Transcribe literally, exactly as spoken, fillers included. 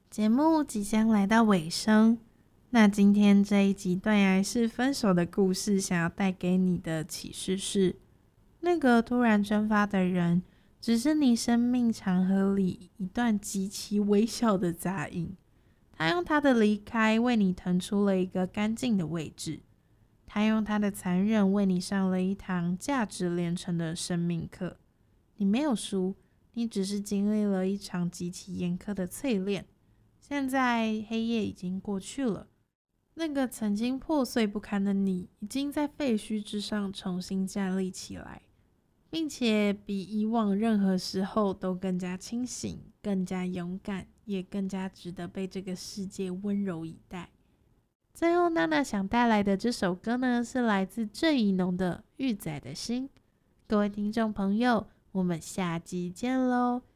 节目即将来到尾声，那今天这一集断崖式分手的故事，想要带给你的启示是，那个突然蒸发的人，只是你生命长河里一段极其微小的杂音。他用他的离开为你腾出了一个干净的位置，他用他的残忍为你上了一堂价值连城的生命课。你没有输，你只是经历了一场极其严苛的淬炼。现在黑夜已经过去了，那个曾经破碎不堪的你，已经在废墟之上重新站立起来，并且比以往任何时候都更加清醒，更加勇敢，也更加值得被这个世界温柔以待。最后娜娜想带来的这首歌呢，是来自郑宜农的《玉仔的心》。各位听众朋友，我们下集见喽！